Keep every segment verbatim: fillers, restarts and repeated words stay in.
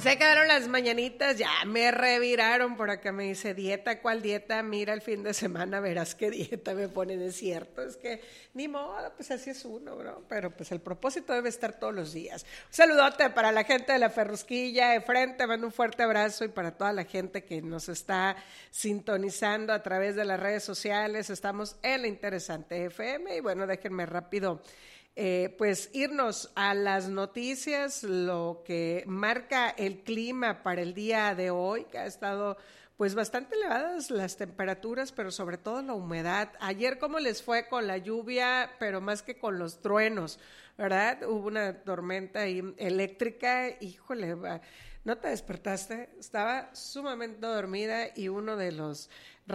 Se quedaron las mañanitas, ya me reviraron por acá, me dice, dieta, ¿cuál dieta? Mira el fin de semana, verás qué dieta me pone de cierto, es que ni modo, pues así es uno, bro, pero pues el propósito debe estar todos los días. Un saludote para la gente de la Ferrusquilla, de frente, mando un fuerte abrazo y para toda la gente que nos está sintonizando a través de las redes sociales, estamos en la Interesante F M y bueno, déjenme rápido Eh, pues irnos a las noticias, lo que marca el clima para el día de hoy, que ha estado pues bastante elevadas las temperaturas, pero sobre todo la humedad. Ayer cómo les fue con la lluvia, pero más que con los truenos, ¿verdad? Hubo una tormenta ahí eléctrica, híjole, ¿no te despertaste? Estaba sumamente dormida y uno de los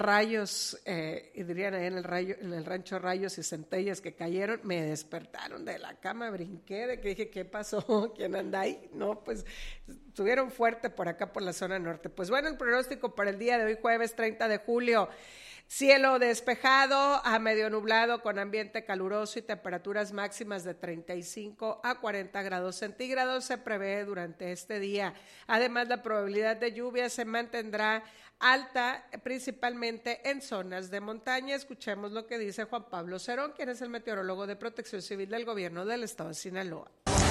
rayos, eh, y dirían ahí en el, rayo, en el rancho rayos y centellas que cayeron, me despertaron de la cama, brinqué, de que dije, ¿qué pasó? ¿Quién anda ahí? No, pues estuvieron fuerte por acá por la zona norte. Pues bueno, el pronóstico para el día de hoy, jueves treinta de julio, cielo despejado a medio nublado con ambiente caluroso y temperaturas máximas de treinta y cinco a cuarenta grados centígrados se prevé durante este día. Además, la probabilidad de lluvia se mantendrá alta, principalmente en zonas de montaña. Escuchemos lo que dice Juan Pablo Cerón, quien es el meteorólogo de Protección Civil del Gobierno del Estado de Sinaloa.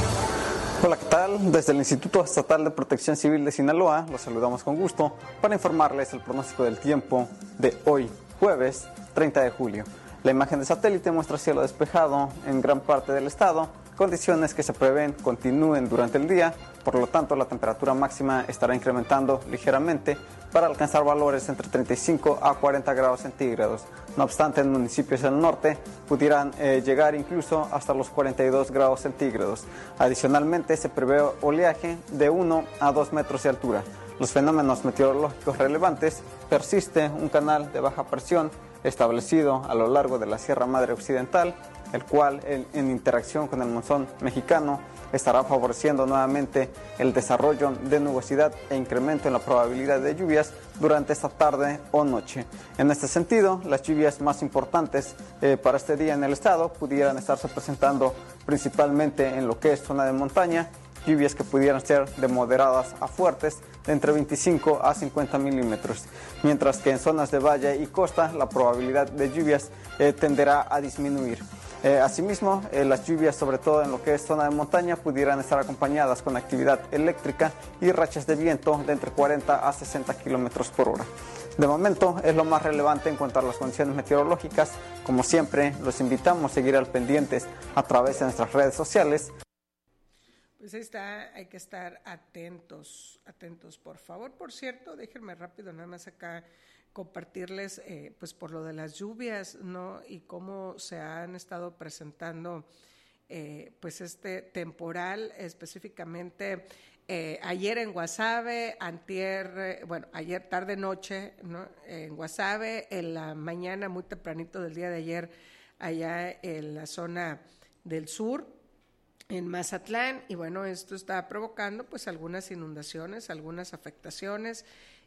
Hola, ¿qué tal? Desde el Instituto Estatal de Protección Civil de Sinaloa, los saludamos con gusto para informarles el pronóstico del tiempo de hoy, jueves treinta de julio. La imagen de satélite muestra cielo despejado en gran parte del estado, condiciones que se prevén continúen durante el día, por lo tanto la temperatura máxima estará incrementando ligeramente para alcanzar valores entre treinta y cinco a cuarenta grados centígrados. No obstante, en municipios del norte pudieran eh, llegar incluso hasta los cuarenta y dos grados centígrados. Adicionalmente, se prevé oleaje de uno a dos metros de altura. Los fenómenos meteorológicos relevantes: persiste un canal de baja presión establecido a lo largo de la Sierra Madre Occidental, el cual en, en interacción con el monzón mexicano estará favoreciendo nuevamente el desarrollo de nubosidad e incremento en la probabilidad de lluvias durante esta tarde o noche. En este sentido, las lluvias más importantes eh, para este día en el estado pudieran estarse presentando principalmente en lo que es zona de montaña, lluvias que pudieran ser de moderadas a fuertes, de entre veinticinco a cincuenta milímetros, mientras que en zonas de valle y costa la probabilidad de lluvias eh, tenderá a disminuir. Eh, asimismo, eh, las lluvias, sobre todo en lo que es zona de montaña, pudieran estar acompañadas con actividad eléctrica y rachas de viento de entre cuarenta a sesenta kilómetros por hora. De momento es lo más relevante en cuanto a las condiciones meteorológicas. Como siempre, los invitamos a seguir al pendientes a través de nuestras redes sociales. Pues ahí está, hay que estar atentos, atentos, por favor. Por cierto, déjenme rápido nada más acá compartirles, eh, pues por lo de las lluvias, ¿no? Y cómo se han estado presentando, eh, pues este temporal, específicamente eh, ayer en Guasave, antier, eh, bueno, ayer tarde noche, ¿no? En Guasave, en la mañana muy tempranito del día de ayer, allá en la zona del sur, en Mazatlán, y bueno, esto está provocando pues algunas inundaciones, algunas afectaciones,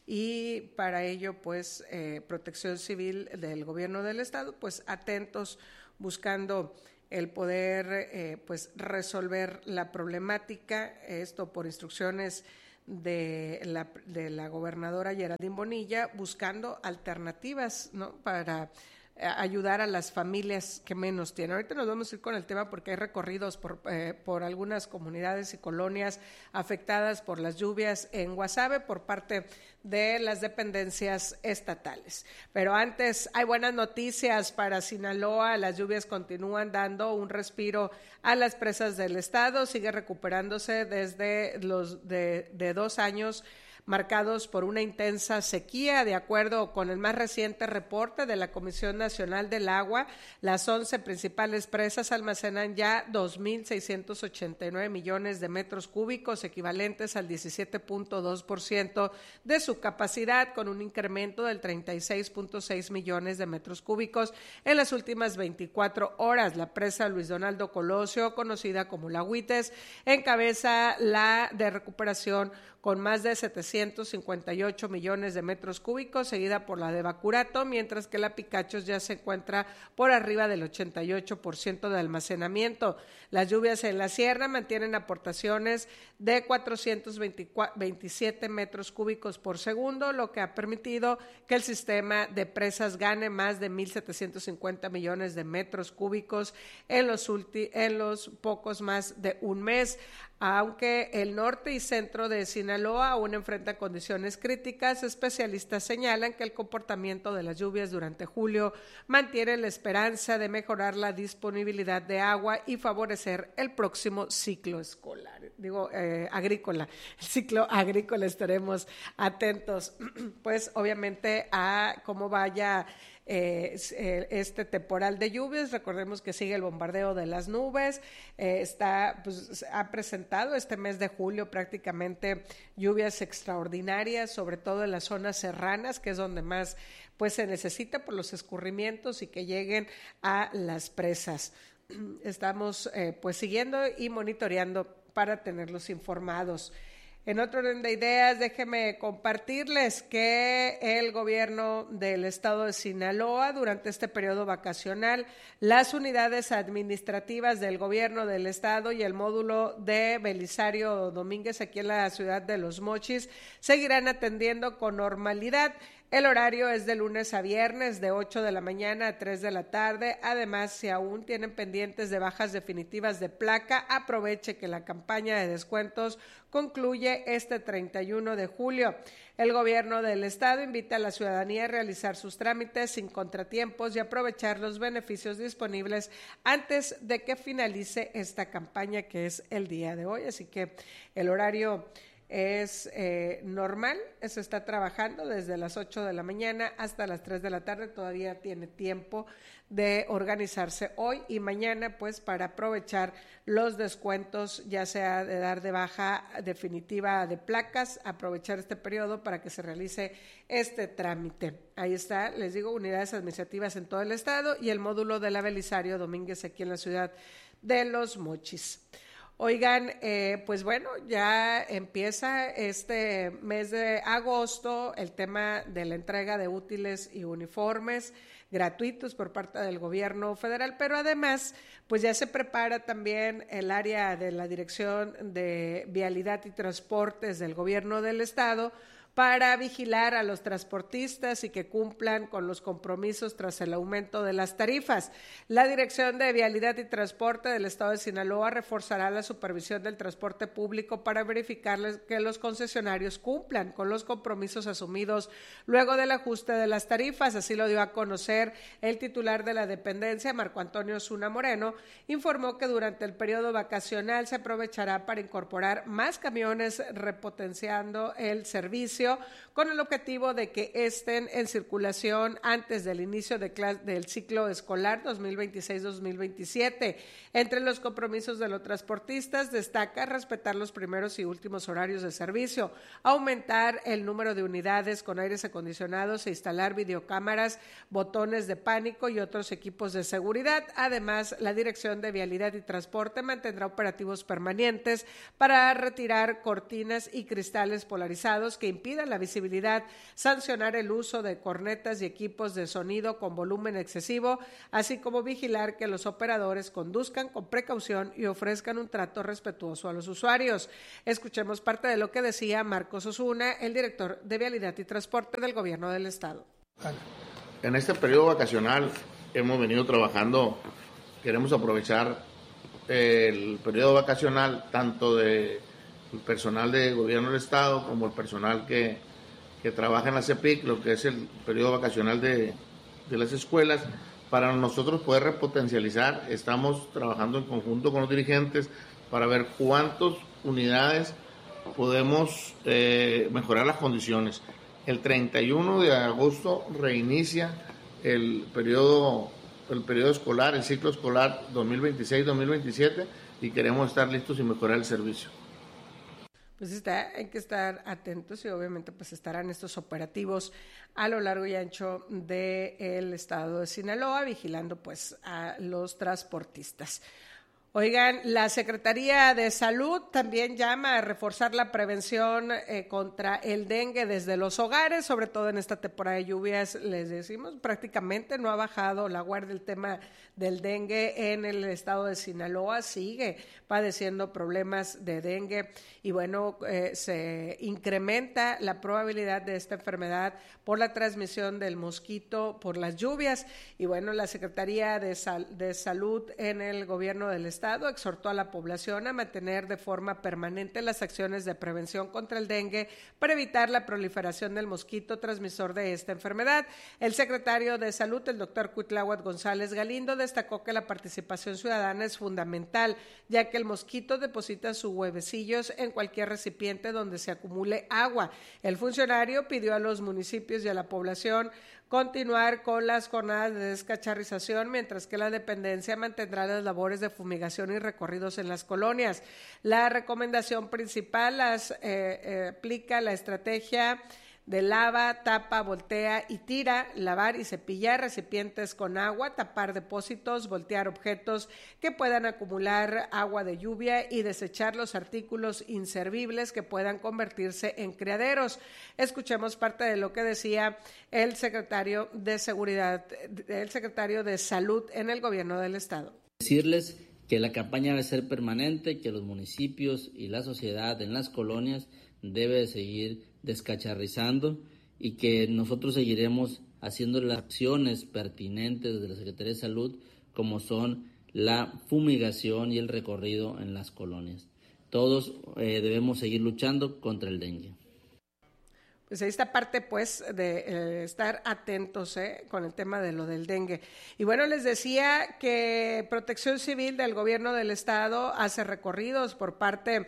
y para ello pues eh, Protección Civil del Gobierno del Estado pues atentos buscando el poder eh, pues resolver la problemática, esto por instrucciones de la, de la gobernadora Geraldine Bonilla, buscando alternativas, ¿no? Para ayudar a las familias que menos tienen. Ahorita nos vamos a ir con el tema porque hay recorridos por, eh, por algunas comunidades y colonias afectadas por las lluvias en Guasave por parte de las dependencias estatales. Pero antes hay buenas noticias para Sinaloa. Las lluvias continúan dando un respiro a las presas del estado, sigue recuperándose desde los de, de dos años marcados por una intensa sequía. De acuerdo con el más reciente reporte de la Comisión Nacional del Agua, las once principales presas almacenan ya dos mil seiscientos ochenta y nueve millones de metros cúbicos, equivalentes al diecisiete punto dos por ciento de su capacidad, con un incremento del treinta y seis punto seis millones de metros cúbicos en las últimas veinticuatro horas. La presa Luis Donaldo Colosio, conocida como la Huites, encabeza la de recuperación con más de setecientos cincuenta y ocho millones de metros cúbicos, seguida por la de Bacurato, mientras que la Picachos ya se encuentra por arriba del ochenta y ocho por ciento de almacenamiento. Las lluvias en la sierra mantienen aportaciones de cuatrocientos veintisiete metros cúbicos por segundo, lo que ha permitido que el sistema de presas gane más de mil setecientos cincuenta millones de metros cúbicos en los, ulti- en los pocos más de un mes. Aunque el norte y centro de Sinaloa aún enfrentan condiciones críticas, especialistas señalan que el comportamiento de las lluvias durante julio mantiene la esperanza de mejorar la disponibilidad de agua y favorecer el próximo ciclo escolar, digo, eh, agrícola, el ciclo agrícola. Estaremos atentos, pues obviamente a cómo vaya Eh, este temporal de lluvias. Recordemos que sigue el bombardeo de las nubes, eh, está, pues, ha presentado este mes de julio prácticamente lluvias extraordinarias, sobre todo en las zonas serranas, que es donde más pues se necesita por los escurrimientos y que lleguen a las presas. Estamos eh, pues siguiendo y monitoreando para tenerlos informados. En otro orden de ideas, déjenme compartirles que el gobierno del estado de Sinaloa, durante este periodo vacacional, las unidades administrativas del gobierno del estado y el módulo de Belisario Domínguez aquí en la ciudad de Los Mochis seguirán atendiendo con normalidad. El horario es de lunes a viernes de ocho de la mañana a tres de la tarde. Además, si aún tienen pendientes de bajas definitivas de placa, aproveche que la campaña de descuentos concluye este treinta y uno de julio. El gobierno del estado invita a la ciudadanía a realizar sus trámites sin contratiempos y aprovechar los beneficios disponibles antes de que finalice esta campaña, que es el día de hoy. Así que el horario es eh, normal, se está trabajando desde las ocho de la mañana hasta las tres de la tarde, todavía tiene tiempo de organizarse hoy y mañana pues para aprovechar los descuentos, ya sea de dar de baja definitiva de placas, aprovechar este periodo para que se realice este trámite. Ahí está, les digo, unidades administrativas en todo el estado y el módulo de la Belisario Domínguez aquí en la ciudad de Los Mochis. Oigan, eh, pues bueno, ya empieza este mes de agosto el tema de la entrega de útiles y uniformes gratuitos por parte del gobierno federal, pero además, pues ya se prepara también el área de la Dirección de Vialidad y Transportes del gobierno del estado para vigilar a los transportistas y que cumplan con los compromisos tras el aumento de las tarifas. La Dirección de Vialidad y Transporte del estado de Sinaloa reforzará la supervisión del transporte público para verificar que los concesionarios cumplan con los compromisos asumidos luego del ajuste de las tarifas. Así lo dio a conocer el titular de la dependencia, Marco Antonio Osuna Moreno. Informó que durante el periodo vacacional se aprovechará para incorporar más camiones, repotenciando el servicio con el objetivo de que estén en circulación antes del inicio de clase, del ciclo escolar dos mil veintiséis dos mil veintisiete. Entre los compromisos de los transportistas destaca respetar los primeros y últimos horarios de servicio, aumentar el número de unidades con aires acondicionados e instalar videocámaras, botones de pánico y otros equipos de seguridad. Además, la Dirección de Vialidad y Transporte mantendrá operativos permanentes para retirar cortinas y cristales polarizados que impiden la visibilidad, sancionar el uso de cornetas y equipos de sonido con volumen excesivo, así como vigilar que los operadores conduzcan con precaución y ofrezcan un trato respetuoso a los usuarios. Escuchemos parte de lo que decía Marcos Osuna, el director de Vialidad y Transporte del gobierno del estado. En este periodo vacacional hemos venido trabajando, queremos aprovechar el periodo vacacional tanto de el personal de gobierno del estado como el personal que, que trabaja en la C E P I C, lo que es el periodo vacacional de, de las escuelas, para nosotros poder repotencializar. Estamos trabajando en conjunto con los dirigentes para ver cuántas unidades podemos eh, mejorar las condiciones. El treinta y uno de agosto reinicia el periodo, el periodo escolar, el ciclo escolar dos mil veintiséis dos mil veintisiete y queremos estar listos y mejorar el servicio. Pues está, hay que estar atentos y obviamente pues estarán estos operativos a lo largo y ancho del estado de Sinaloa vigilando pues a los transportistas. Oigan, la Secretaría de Salud también llama a reforzar la prevención eh, contra el dengue desde los hogares, sobre todo en esta temporada de lluvias, les decimos, prácticamente no ha bajado la guardia el tema del dengue en el estado de Sinaloa, sigue padeciendo problemas de dengue y bueno, eh, se incrementa la probabilidad de esta enfermedad por la transmisión del mosquito por las lluvias y bueno, la Secretaría de, Sal- de Salud en el gobierno del estado Estado exhortó a la población a mantener de forma permanente las acciones de prevención contra el dengue para evitar la proliferación del mosquito transmisor de esta enfermedad. El secretario de Salud, el doctor Cuitláhuac González Galindo, destacó que la participación ciudadana es fundamental, ya que el mosquito deposita sus huevecillos en cualquier recipiente donde se acumule agua. El funcionario pidió a los municipios y a la población continuar con las jornadas de descacharrización, mientras que la dependencia mantendrá las labores de fumigación y recorridos en las colonias. La recomendación principal las, eh, eh, aplica la estrategia de lava, tapa, voltea y tira, lavar y cepillar recipientes con agua, tapar depósitos, voltear objetos que puedan acumular agua de lluvia y desechar los artículos inservibles que puedan convertirse en criaderos. Escuchemos parte de lo que decía el secretario de Seguridad, el secretario de Salud en el gobierno del estado. Decirles que la campaña debe ser permanente, que los municipios y la sociedad en las colonias debe seguir descacharrizando y que nosotros seguiremos haciendo las acciones pertinentes de la Secretaría de Salud como son la fumigación y el recorrido en las colonias. Todos eh, debemos seguir luchando contra el dengue. Pues ahí está parte, pues, de eh, estar atentos eh, con el tema de lo del dengue. Y bueno, les decía que Protección Civil del Gobierno del Estado hace recorridos por parte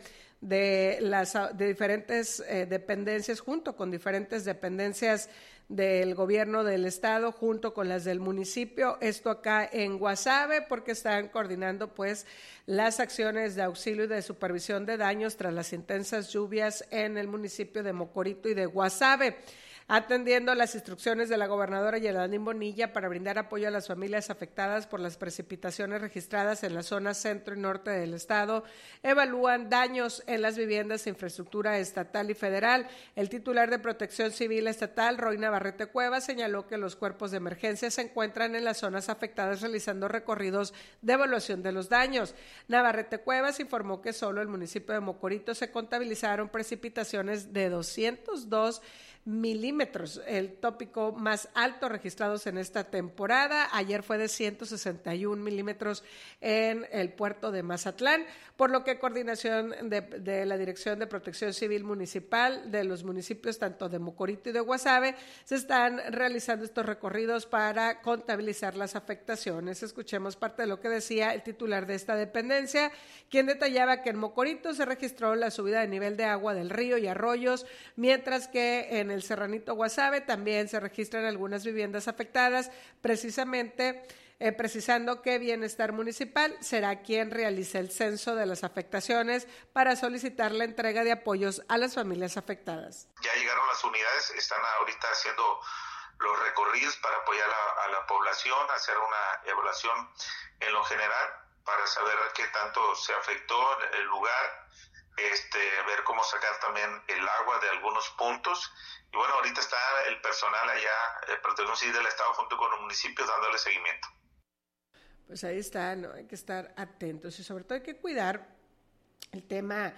de las de diferentes eh, dependencias, junto con diferentes dependencias del gobierno del estado, junto con las del municipio, esto acá en Guasave, porque están coordinando pues las acciones de auxilio y de supervisión de daños tras las intensas lluvias en el municipio de Mocorito y de Guasave, atendiendo las instrucciones de la gobernadora Yelanín Bonilla para brindar apoyo a las familias afectadas por las precipitaciones registradas en la zona centro y norte del estado. Evalúan daños en las viviendas e infraestructura estatal y federal. El titular de Protección Civil Estatal, Roy Navarrete Cuevas, señaló que los cuerpos de emergencia se encuentran en las zonas afectadas realizando recorridos de evaluación de los daños. Navarrete Cuevas informó que solo el municipio de Mocorito se contabilizaron precipitaciones de doscientos dos milímetros, el tópico más alto registrados en esta temporada. Ayer fue de ciento sesenta y un milímetros en el puerto de Mazatlán, por lo que coordinación de, de la Dirección de Protección Civil Municipal de los municipios tanto de Mocorito y de Guasave se están realizando estos recorridos para contabilizar las afectaciones. Escuchemos parte de lo que decía el titular de esta dependencia, quien detallaba que en Mocorito se registró la subida de nivel de agua del río y arroyos, mientras que en el Serranito Guasave también se registran algunas viviendas afectadas, precisamente eh, precisando que Bienestar Municipal será quien realice el censo de las afectaciones para solicitar la entrega de apoyos a las familias afectadas. Ya llegaron las unidades, están ahorita haciendo los recorridos para apoyar a la, a la población, hacer una evaluación en lo general para saber qué tanto se afectó el lugar, este, ver cómo sacar también el agua de algunos puntos. Y bueno, ahorita está el personal allá, el Protección Civil del Estado junto con los municipios dándole seguimiento. Pues ahí está, ¿no? Hay que estar atentos y sobre todo hay que cuidar el tema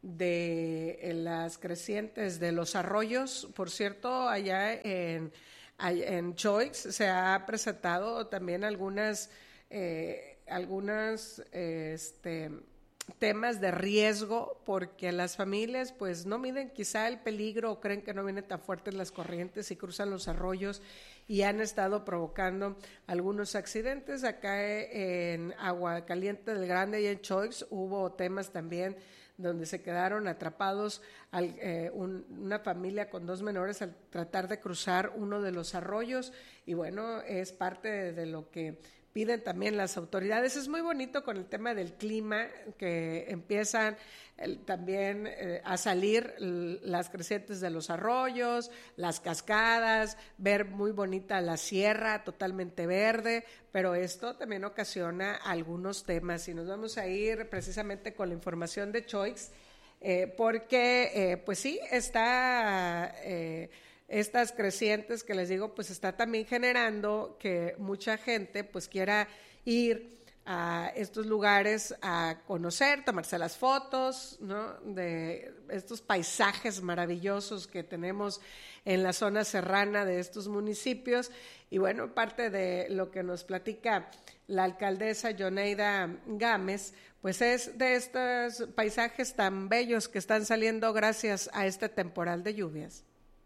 de las crecientes de los arroyos. Por cierto, allá en, en Choix se ha presentado también algunas, eh, algunas, eh, este... temas de riesgo, porque las familias pues no miden quizá el peligro o creen que no vienen tan fuertes las corrientes y cruzan los arroyos y han estado provocando algunos accidentes. Acá en Aguacaliente del Grande y en Choix hubo temas también donde se quedaron atrapados al, eh, un, una familia con dos menores al tratar de cruzar uno de los arroyos y bueno, es parte de, de lo que piden también las autoridades. Es muy bonito con el tema del clima, que empiezan el, también eh, a salir l- las crecientes de los arroyos, las cascadas, ver muy bonita la sierra totalmente verde, pero esto también ocasiona algunos temas y nos vamos a ir precisamente con la información de Choix, eh, porque eh, pues sí, está... Eh, estas crecientes que les digo, pues está también generando que mucha gente pues quiera ir a estos lugares a conocer, tomarse las fotos, ¿no? De estos paisajes maravillosos que tenemos en la zona serrana de estos municipios. Y bueno, parte de lo que nos platica la alcaldesa Yoneida Gámez, pues es de estos paisajes tan bellos que están saliendo gracias a este temporal de lluvias.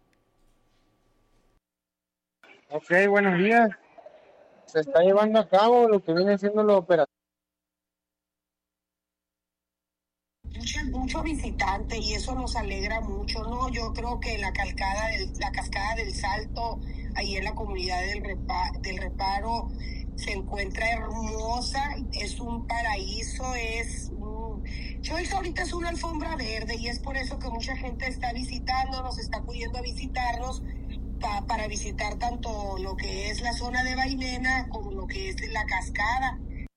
Ok, buenos días. Se está llevando a cabo lo que viene siendo la operación. Mucho, mucho visitante y eso nos alegra mucho, ¿no? Yo creo que la cascada del, la cascada del Salto, ahí en la comunidad del, repa, del Reparo, se encuentra hermosa, es un paraíso, es un... Choix ahorita es una alfombra verde y es por eso que mucha gente está visitando, nos está acudiendo a visitarnos, pa, para visitar tanto lo que es la zona de Baimena como lo que es la cascada.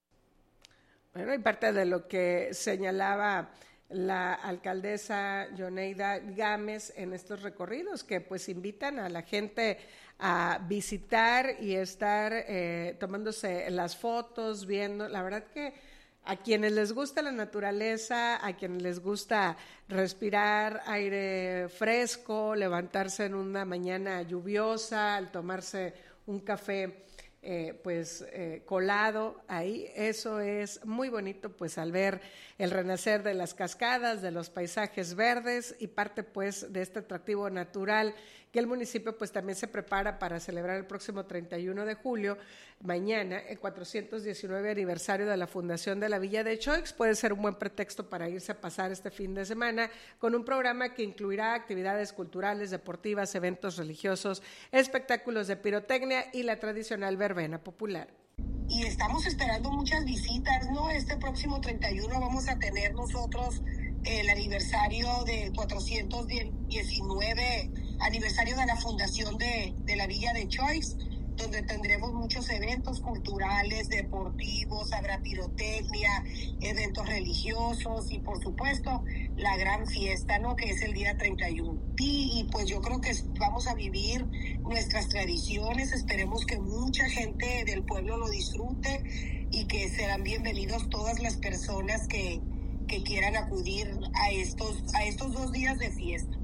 Bueno, y parte de lo que señalaba la alcaldesa Yoneida Gámez en estos recorridos, que pues invitan a la gente a visitar y estar eh, tomándose las fotos, viendo, la verdad que a quienes les gusta la naturaleza, a quienes les gusta respirar aire fresco, levantarse en una mañana lluviosa, al tomarse un café Eh, pues eh, colado ahí, eso es muy bonito, pues al ver el renacer de las cascadas, de los paisajes verdes y parte pues de este atractivo natural que el municipio pues también se prepara para celebrar el próximo treinta y uno de julio, mañana, el cuatrocientos diecinueve aniversario de la fundación de la Villa de Choix. Puede ser un buen pretexto para irse a pasar este fin de semana con un programa que incluirá actividades culturales, deportivas, eventos religiosos, espectáculos de pirotecnia y la tradicional verbena popular. Y estamos esperando muchas visitas, ¿no? Este próximo treinta y uno vamos a tener nosotros el aniversario de cuatrocientos diecinueve, aniversario de la fundación de, de la Villa de Choix, donde tendremos muchos eventos culturales, deportivos, habrá pirotecnia, eventos religiosos y por supuesto la gran fiesta, ¿no? Que es el día treinta y uno. Y, y pues yo creo que vamos a vivir nuestras tradiciones, esperemos que mucha gente del pueblo lo disfrute y que serán bienvenidos todas las personas que, que quieran acudir a estos, a estos dos días de fiesta.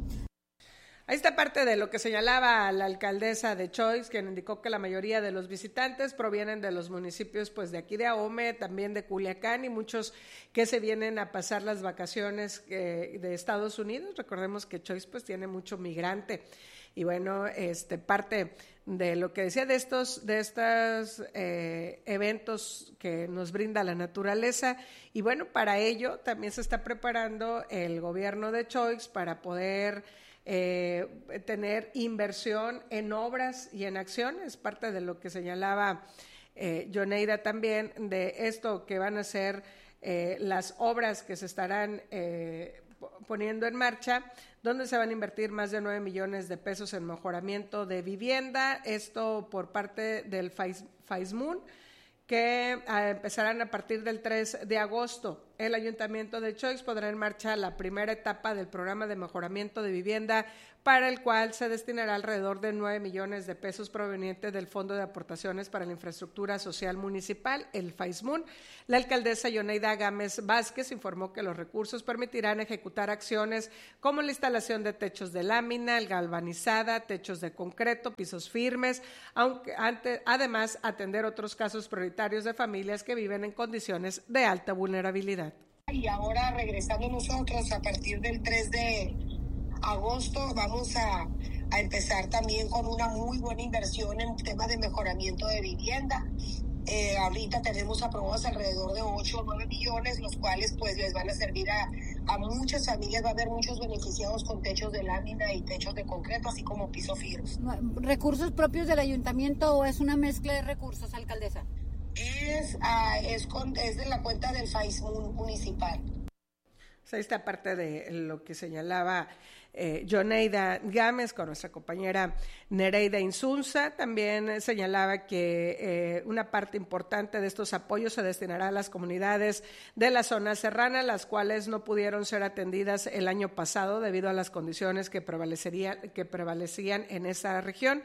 Ahí está parte de lo que señalaba la alcaldesa de Choix, quien indicó que la mayoría de los visitantes provienen de los municipios pues de aquí de Ahome, también de Culiacán y muchos que se vienen a pasar las vacaciones eh, de Estados Unidos. Recordemos que Choix pues tiene mucho migrante y bueno, este parte de lo que decía de estos de estos eh, eventos que nos brinda la naturaleza y bueno, para ello también se está preparando el gobierno de Choix para poder Eh, tener inversión en obras y en acciones, parte de lo que señalaba eh, Yoneida también, de esto que van a ser eh, las obras que se estarán eh, poniendo en marcha, donde se van a invertir más de nueve millones de pesos en mejoramiento de vivienda, esto por parte del FAISMUN, que eh, empezarán a partir del tres de agosto. El Ayuntamiento de Choix pondrá en marcha la primera etapa del programa de mejoramiento de vivienda, para el cual se destinará alrededor de nueve millones de pesos provenientes del Fondo de Aportaciones para la Infraestructura Social Municipal, el FAISMUN. La alcaldesa Yoneida Gámez Vázquez informó que los recursos permitirán ejecutar acciones como la instalación de techos de lámina, galvanizada, techos de concreto, pisos firmes, aunque antes, además atender otros casos prioritarios de familias que viven en condiciones de alta vulnerabilidad. Y ahora regresando nosotros a partir del tres de agosto vamos a, a empezar también con una muy buena inversión en temas de mejoramiento de vivienda. Eh, ahorita tenemos aprobados alrededor de ocho o nueve millones, los cuales pues les van a servir a, a muchas familias, va a haber muchos beneficiados con techos de lámina y techos de concreto, así como pisos firmes. ¿Recursos propios del ayuntamiento o es una mezcla de recursos, alcaldesa? es, uh, es, con, es de la cuenta del FAIS municipal. Pues ahí está parte de lo que señalaba eh, Yoneida Gámez con nuestra compañera Nereida Insunza. También señalaba que eh, una parte importante de estos apoyos se destinará a las comunidades de la zona serrana, las cuales no pudieron ser atendidas el año pasado debido a las condiciones que prevalecerían, que prevalecían en esa región.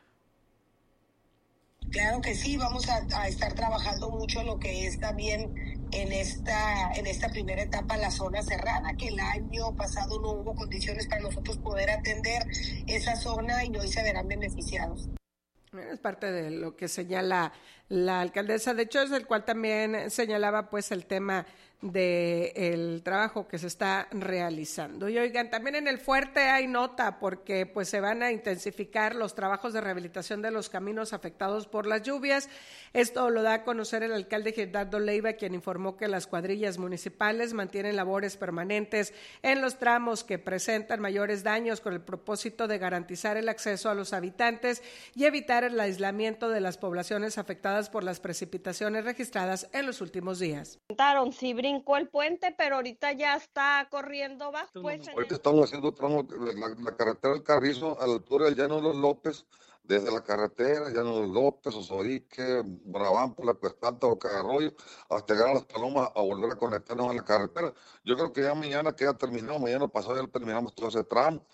Claro que sí, vamos a, a estar trabajando mucho lo que es también en esta en esta primera etapa la zona serrana, que el año pasado no hubo condiciones para nosotros poder atender esa zona y hoy se verán beneficiados. Es parte de lo que señala la alcaldesa de Choix, el cual también señalaba pues el tema del trabajo que se está realizando. Y oigan, también en el Fuerte hay nota porque pues se van a intensificar los trabajos de rehabilitación de los caminos afectados por las lluvias. Esto lo da a conocer el alcalde Gerardo Leiva, quien informó que las cuadrillas municipales mantienen labores permanentes en los tramos que presentan mayores daños con el propósito de garantizar el acceso a los habitantes y evitar el aislamiento de las poblaciones afectadas por las precipitaciones registradas en los últimos días. Sí brincó el puente, pero ahorita ya está corriendo bajo. Pues ahorita estamos haciendo tramo, la, la carretera del Carrizo a la altura del Llano de los López, desde la carretera, Llano de los López, Osorique, Bravámpula, Cuestanta, Boca de Arroyo, hasta llegar a Las Palomas a volver a conectarnos a la carretera. Yo creo que ya mañana queda terminado, mañana pasado ya terminamos todo ese tramo.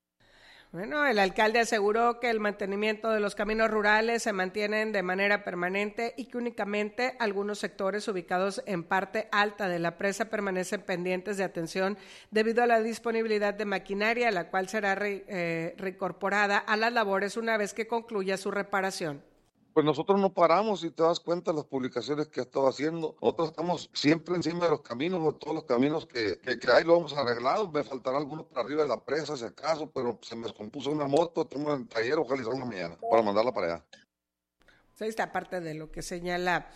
Bueno, el alcalde aseguró que el mantenimiento de los caminos rurales se mantienen de manera permanente y que únicamente algunos sectores ubicados en parte alta de la presa permanecen pendientes de atención debido a la disponibilidad de maquinaria, la cual será re, eh, reincorporada a las labores una vez que concluya su reparación. Pues nosotros no paramos, si te das cuenta de las publicaciones que he estado haciendo. Nosotros estamos siempre encima de los caminos, de todos los caminos que, que, que hay lo hemos arreglado. Me faltará algunos para arriba de la presa, si acaso, pero se me descompuso una moto, tengo en el taller, ojalá salga mañana, para mandarla para allá. Pues ahí está parte de lo que señala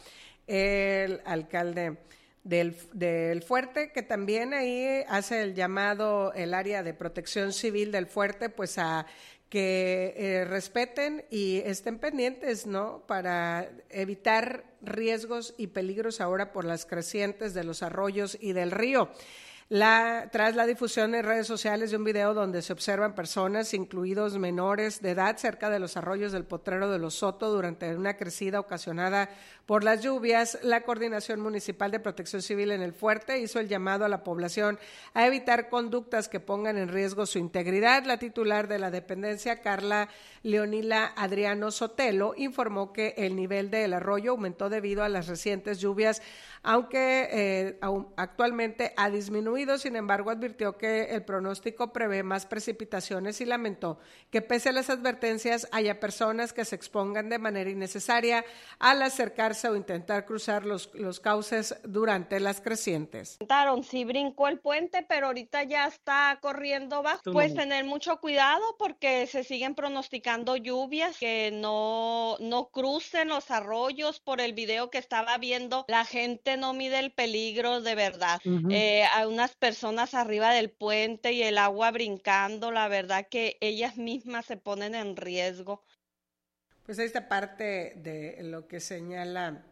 el alcalde del, del Fuerte, que también ahí hace el llamado el área de protección civil del Fuerte, pues a que eh, respeten y estén pendientes, ¿no?, para evitar riesgos y peligros ahora por las crecientes de los arroyos y del río. La, tras la difusión en redes sociales de un video donde se observan personas, incluidos menores de edad, cerca de los arroyos del Potrero de los Soto durante una crecida ocasionada por las lluvias, la Coordinación Municipal de Protección Civil en el Fuerte hizo el llamado a la población a evitar conductas que pongan en riesgo su integridad. La titular de la dependencia, Carla Leonila Adriano Sotelo, informó que el nivel del arroyo aumentó debido a las recientes lluvias, aunque eh, actualmente ha disminuido. Sin embargo, advirtió que el pronóstico prevé más precipitaciones y lamentó que pese a las advertencias haya personas que se expongan de manera innecesaria al acercarse o intentar cruzar los, los cauces durante las crecientes. Sí brincó el puente, pero ahorita ya está corriendo bajo. Pues tener mucho cuidado porque se siguen pronosticando lluvias, que no, no crucen los arroyos. Por el video que estaba viendo, la gente no mide el peligro de verdad. Uh-huh. Eh, hay unas personas arriba del puente y el agua brincando, la verdad que ellas mismas se ponen en riesgo. Pues esta parte de lo que señala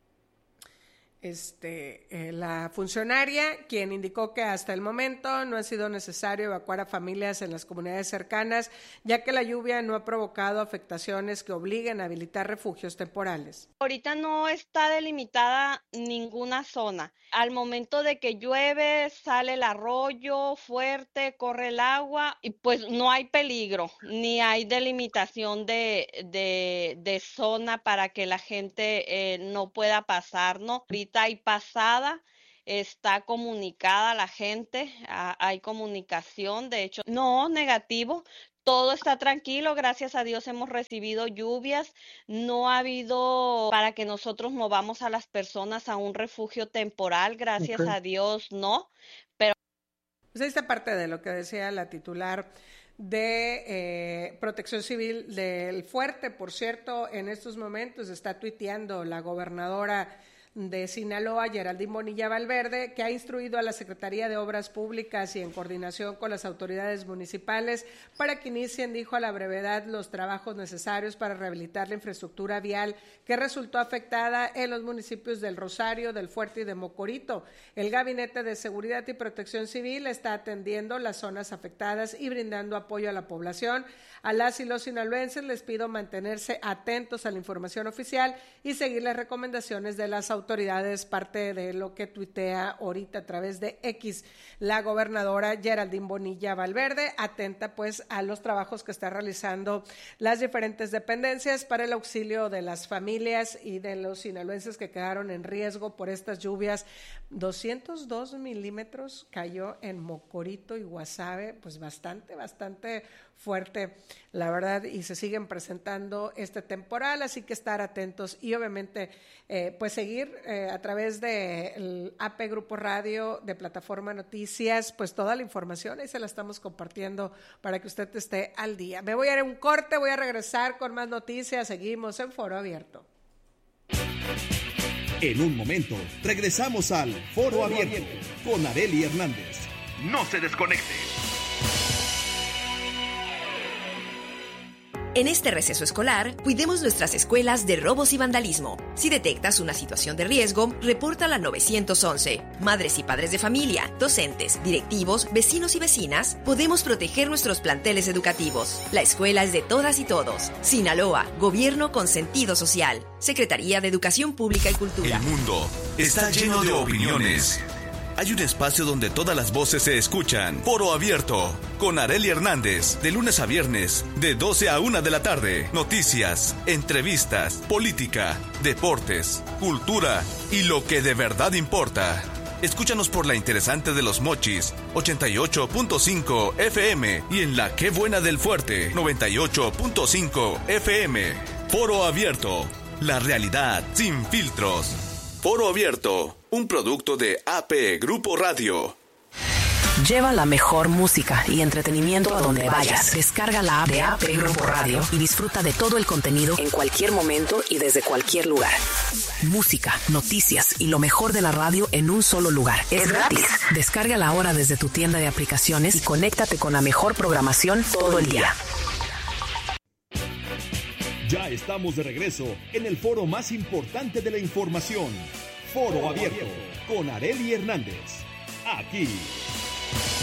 este, eh, la funcionaria, quien indicó que hasta el momento no ha sido necesario evacuar a familias en las comunidades cercanas, ya que la lluvia no ha provocado afectaciones que obliguen a habilitar refugios temporales. Ahorita no está delimitada ninguna zona. Al momento de que llueve, sale el arroyo fuerte, corre el agua y pues no hay peligro, ni hay delimitación de, de, de zona para que la gente eh, no pueda pasar, ¿no? Ahorita hay pasada, está comunicada la gente, hay comunicación, de hecho, no, negativo. Todo está tranquilo, gracias a Dios hemos recibido lluvias, no ha habido para que nosotros movamos a las personas a un refugio temporal, gracias okay. a Dios no, pero... Pues esta parte de lo que decía la titular de eh, Protección Civil del Fuerte, por cierto, en estos momentos está tuiteando la gobernadora de Sinaloa, Geraldine Bonilla Valverde, que ha instruido a la Secretaría de Obras Públicas y en coordinación con las autoridades municipales para que inicien, dijo, a la brevedad los trabajos necesarios para rehabilitar la infraestructura vial que resultó afectada en los municipios del Rosario, del Fuerte y de Mocorito. El Gabinete de Seguridad y Protección Civil está atendiendo las zonas afectadas y brindando apoyo a la población. A las y los sinaloenses les pido mantenerse atentos a la información oficial y seguir las recomendaciones de las autoridades, parte de lo que tuitea ahorita a través de X la gobernadora Geraldine Bonilla Valverde, atenta pues a los trabajos que está realizando las diferentes dependencias para el auxilio de las familias y de los sinaloenses que quedaron en riesgo por estas lluvias. doscientos dos milímetros cayó en Mocorito y Guasave, pues bastante, bastante fuerte, la verdad, y se siguen presentando este temporal, así que estar atentos y obviamente eh, pues seguir eh, a través del A P Grupo Radio, de Plataforma Noticias, pues toda la información y se la estamos compartiendo para que usted esté al día. Me voy a ir a un corte, voy a regresar con más noticias, seguimos en Foro Abierto. En un momento, regresamos al Foro, Foro Abierto, Abierto con Arely Hernández. No se desconecte. En este receso escolar, cuidemos nuestras escuelas de robos y vandalismo. Si detectas una situación de riesgo, repórtala al nueve once. Madres y padres de familia, docentes, directivos, vecinos y vecinas, podemos proteger nuestros planteles educativos. La escuela es de todas y todos. Sinaloa, Gobierno con sentido social. Secretaría de Educación Pública y Cultura. El mundo está lleno de opiniones. Hay un espacio donde todas las voces se escuchan. Foro Abierto, con Arely Hernández, de lunes a viernes, de doce a una de la tarde. Noticias, entrevistas, política, deportes, cultura y lo que de verdad importa. Escúchanos por la interesante de Los Mochis, ochenta y ocho punto cinco F M, y en la Qué Buena del Fuerte, noventa y ocho punto cinco F M. Foro Abierto, la realidad sin filtros. Foro Abierto, un producto de A P Grupo Radio. Lleva la mejor música y entretenimiento a donde vayas. Descarga la app de A P Grupo Radio y disfruta de todo el contenido en cualquier momento y desde cualquier lugar. Música, noticias y lo mejor de la radio en un solo lugar. Es gratis. Descárgala ahora desde tu tienda de aplicaciones y conéctate con la mejor programación todo el día. Ya estamos de regreso en el foro más importante de la información. Foro Abierto con Arely Hernández. Aquí